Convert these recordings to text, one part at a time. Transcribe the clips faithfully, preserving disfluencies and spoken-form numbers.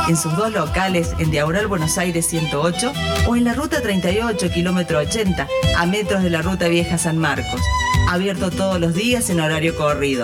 en sus dos locales en Diagonal Buenos Aires ciento ocho o en la Ruta treinta y ocho, kilómetro ochenta, a metros de la Ruta Vieja San Marcos. Abierto todos los días en horario corrido.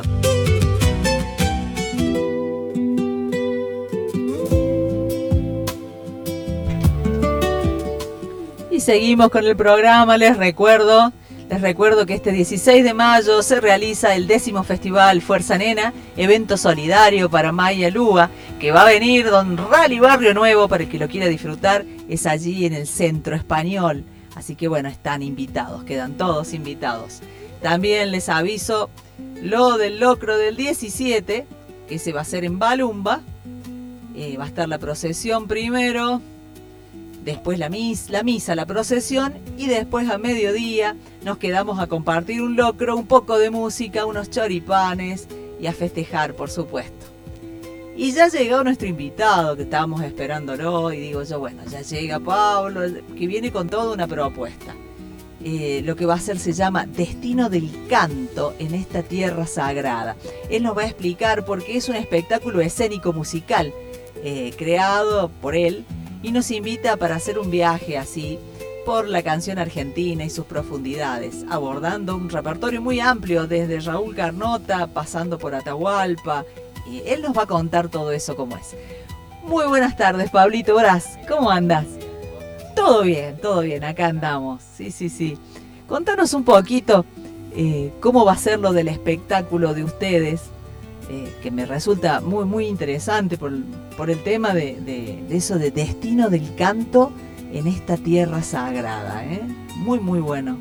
Y seguimos con el programa, les recuerdo... Les recuerdo que este dieciséis de mayo se realiza el décimo festival Fuerza Nena, evento solidario para Maya Lúa, que va a venir Don Rally Barrio Nuevo para el que lo quiera disfrutar, es allí en el Centro Español. Así que bueno, están invitados, quedan todos invitados. También les aviso lo del locro del diecisiete, que se va a hacer en Balumba. Eh, va a estar la procesión primero, después la misa, la misa, la procesión, y después a mediodía nos quedamos a compartir un locro, un poco de música, unos choripanes y a festejar, por supuesto. Y ya llegó nuestro invitado, que estábamos esperándolo, y digo yo, bueno, ya llega Pablo, que viene con toda una propuesta. Eh, lo que va a hacer se llama Destino del Canto en esta tierra sagrada. Él nos va a explicar porque es un espectáculo escénico musical eh, creado por él, y nos invita para hacer un viaje así por la canción argentina y sus profundidades, abordando un repertorio muy amplio desde Raúl Carnota, pasando por Atahualpa. Y él nos va a contar todo eso como es. Muy buenas tardes, Pablito Brás, ¿cómo andas? Todo bien, todo bien, acá andamos, sí, sí, sí. Contanos un poquito eh, cómo va a ser lo del espectáculo de ustedes, eh, que me resulta muy, muy interesante por, por el tema de, de, de eso de Destino del Canto en esta tierra sagrada, ¿eh? Muy, muy bueno.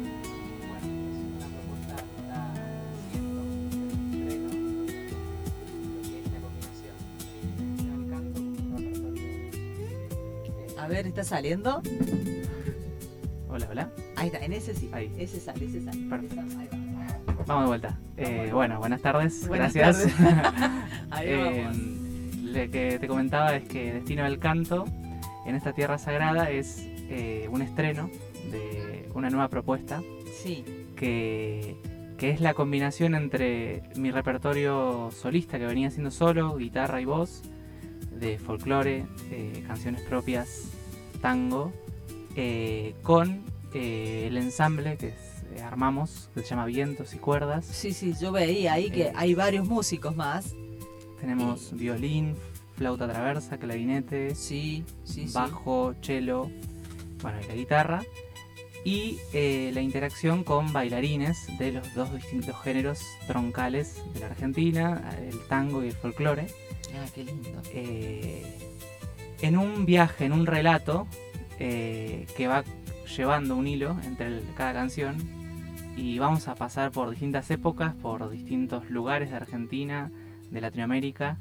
A ver, ¿está saliendo? Hola, hola. Ahí está, en ese sí. Ahí. Ese sale, ese sale. Perfecto. Ahí va. Vamos de vuelta. Eh, bueno, buenas tardes. Buenas Gracias. tardes. Ahí eh, vamos. Lo que te comentaba es que Destino del Canto en esta tierra sagrada es eh, un estreno de una nueva propuesta. Sí. Que, que es la combinación entre mi repertorio solista que venía haciendo solo, guitarra y voz, de folclore, eh, canciones propias, tango, eh, con eh, el ensamble que es, eh, armamos, que se llama Vientos y Cuerdas. Sí, sí, yo veía ahí que Eh, hay varios músicos más. Tenemos Eh, violín, flauta traversa, clarinete, Sí, sí, sí. bajo, cello, bueno, y la guitarra. Y eh, la interacción con bailarines de los dos distintos géneros troncales de la Argentina, el tango y el folclore. Ah, qué lindo. Eh, en un viaje, en un relato eh, que va llevando un hilo entre el- cada canción, y vamos a pasar por distintas épocas, por distintos lugares de Argentina, de Latinoamérica,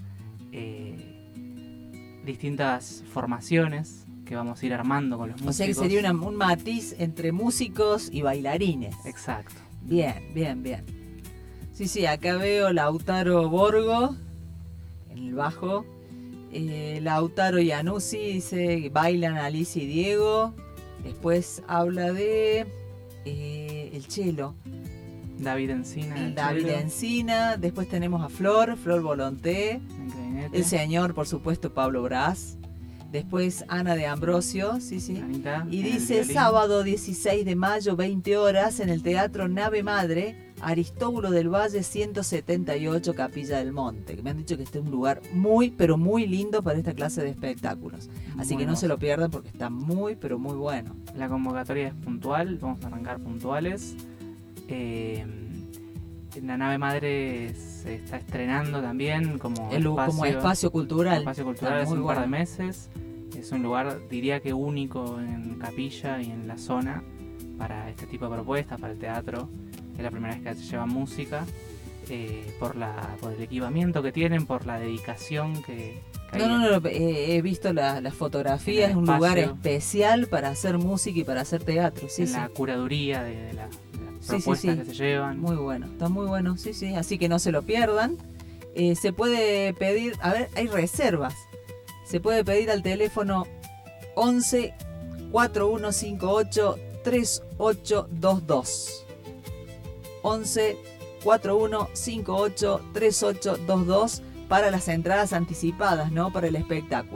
eh, distintas formaciones que vamos a ir armando con los músicos. O sea que sería una- un matiz entre músicos y bailarines. Exacto. Bien, bien, bien. Sí, sí, acá veo Lautaro Borgo en el bajo. Eh, Lautaro Iannuzzi dice bailan Alicia y Diego. Después habla de eh, el cello, David Encina, en el David cello, Encina. Después tenemos a Flor, Flor Volonté. en clarinete, El señor, por supuesto, Pablo Brás. Después Ana de Ambrosio, sí, sí. Anita, Y en el dice violín. sábado dieciséis de mayo, veinte horas, en el Teatro Nave Madre, Aristóbulo del Valle ciento setenta y ocho, Capilla del Monte. Que me han dicho que este es un lugar muy, pero muy lindo para esta clase de espectáculos. Así Muy que no se hermoso. lo pierdan porque está muy, pero muy bueno. La convocatoria es puntual, vamos a arrancar puntuales. Eh, la nave madre se está estrenando también como El, espacio, como espacio cultural. como espacio cultural Está hace muy un par de bueno. meses. Es un lugar, diría que único en Capilla y en la zona para este tipo de propuestas, para el teatro. Es la primera vez que se lleva música, eh, por, la, por el equipamiento que tienen, por la dedicación que, que hay No, no, en- no, eh, he visto la- las fotografías, En es el un lugar espacio. especial para hacer música y para hacer teatro. Sí, en sí. la curaduría de, de la- de las Sí, sí, propuestas sí. que se llevan. Muy bueno, está muy bueno, sí, sí, así que no se lo pierdan. Eh, se puede pedir, a ver, hay reservas. Se puede pedir al teléfono once cuatro uno cinco ocho tres ocho dos dos. once cuatro uno cinco ocho tres ocho dos dos para las entradas anticipadas, ¿no? Para el espectáculo.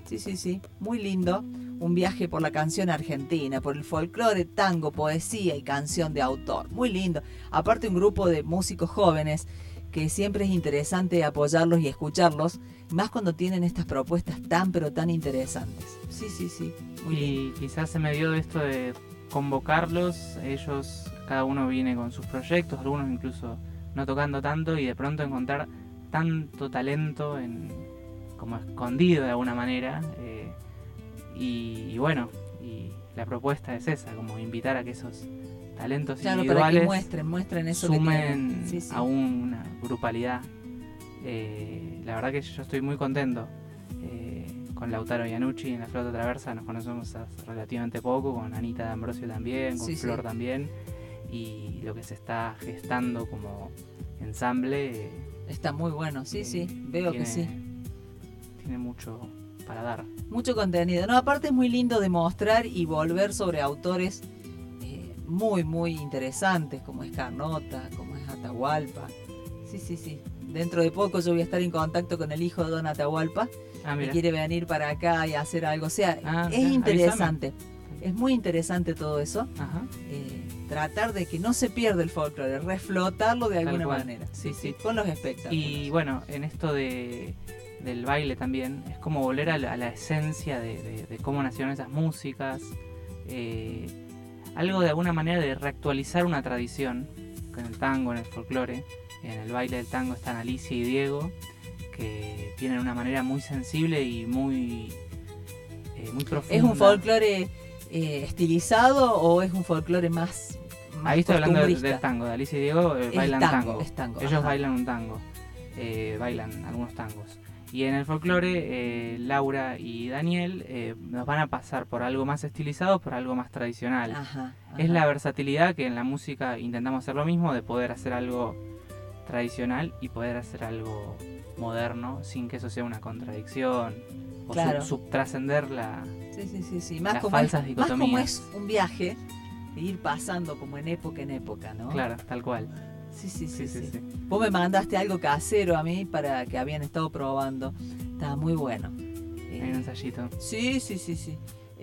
sí, sí, sí, muy lindo. Un viaje por la canción argentina, por el folclore, tango, poesía y canción de autor. Muy lindo. Aparte un grupo de músicos jóvenes que siempre es interesante apoyarlos y escucharlos, más cuando tienen estas propuestas tan pero tan interesantes. Sí, sí, sí, muy lindo. Y quizás se me dio esto de convocarlos, ellos, cada uno viene con sus proyectos, algunos incluso no tocando tanto, y de pronto encontrar tanto talento en, como escondido de alguna manera, eh, y, y bueno, y la propuesta es esa, como invitar a que esos talentos claro, individuales para que muestren, muestren eso sumen que sí, sí. a una grupalidad. Eh, la verdad que yo estoy muy contento. Eh, con Lautaro Iannucci en la Flauta Traversa nos conocemos hace relativamente poco, con Anita D'Ambrosio también, con sí, Flor sí. también, y lo que se está gestando como ensamble eh, está muy bueno, sí, eh, sí, veo tiene, que sí. Tiene mucho para dar. Mucho contenido. No, aparte es muy lindo demostrar y volver sobre autores eh, muy, muy interesantes, como es Carnota, como es Atahualpa. Sí, sí, sí. Dentro de poco yo voy a estar en contacto con el hijo de Don Atahualpa, Ah, que quiere venir para acá y hacer algo. O sea, ah, es ya, interesante. avísame. Es muy interesante todo eso. Ajá. Eh, tratar de que no se pierda el folclore, reflotarlo de Tal alguna cual. manera. Sí, sí. Con los espectáculos. Y bueno, en esto de del baile también, es como volver a la, a la esencia de, de, de cómo nacieron esas músicas, eh, algo de alguna manera de reactualizar una tradición, con el tango, en el folclore. En el baile del tango están Alicia y Diego, que tienen una manera muy sensible y muy, eh, muy profunda. ¿Es un folclore eh, estilizado o es un folclore más, más Ahí estoy hablando del, costumbrista? del tango, de Alicia y Diego eh, Es bailan tango, tango. es tango, Ellos ajá. bailan un tango, eh, bailan algunos tangos. Y en el folclore, eh, Laura y Daniel eh, nos van a pasar por algo más estilizado, por algo más tradicional. Ajá, ajá. Es la versatilidad que en la música intentamos hacer lo mismo, de poder hacer algo tradicional y poder hacer algo moderno sin que eso sea una contradicción o Claro. sub, subtrascender la, Sí, sí, sí, sí. Más, las como falsas es, más como dicotomías. es un viaje, de ir pasando como en época en época, ¿no? Claro, tal cual. Sí, sí, sí, Sí, sí, sí. sí. Vos me mandaste algo casero a mí para que habían estado probando. Estaba muy bueno. Eh, Hay un ensayito. Sí, sí, sí, sí.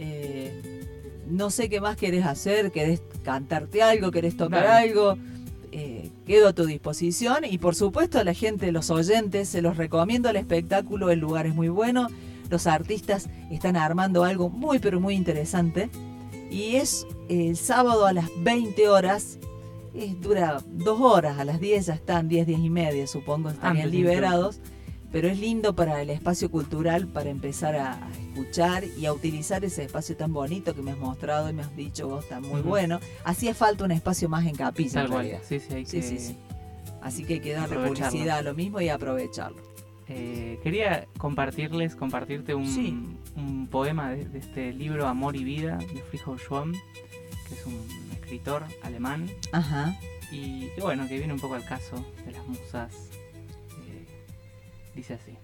Eh, no sé qué más querés hacer, querés cantarte algo, querés tocar Dale. algo. Eh, quedo a tu disposición y por supuesto a la gente, los oyentes, se los recomiendo el espectáculo, el lugar es muy bueno, los artistas están armando algo muy pero muy interesante y es el sábado a las veinte horas, es, dura dos horas, a las diez ya están, diez, diez y media supongo, estarían Antes liberados, pero es lindo para el espacio cultural, para empezar a, a escuchar y a utilizar ese espacio tan bonito que me has mostrado y me has dicho vos, está muy Ujú. bueno. Hacía falta un espacio más en Capilla, Tal en cual. realidad. Sí, sí, hay Sí, que... sí, sí. Así que hay que darle aprovecharlo. publicidad a lo mismo y aprovecharlo. Eh, quería compartirles, compartirte un, Sí. un poema de, de este libro Amor y Vida de Friedrich Schwann, que es un escritor alemán Ajá. y que bueno, que viene un poco al caso de las musas. Eh, dice así: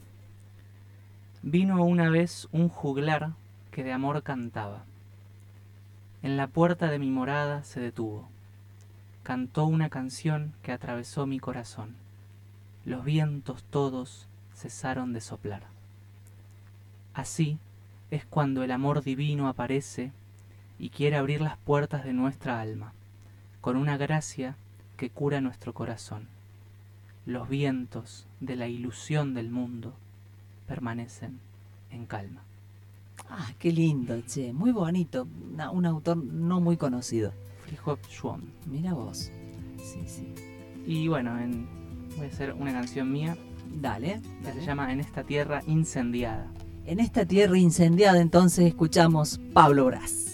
vino una vez un juglar que de amor cantaba. En la puerta de mi morada se detuvo. Cantó una canción que atravesó mi corazón. Los vientos todos cesaron de soplar. Así es cuando el amor divino aparece y quiere abrir las puertas de nuestra alma, con una gracia que cura nuestro corazón. Los vientos de la ilusión del mundo permanecen en calma. Ah, qué lindo, che. Muy bonito. Una- un autor no muy conocido. Friedrich Schwann. Mira vos. Sí, sí. Y bueno, en, voy a hacer una canción mía Dale. que dale. se llama En esta tierra incendiada. En esta tierra incendiada entonces escuchamos Pablo Bras.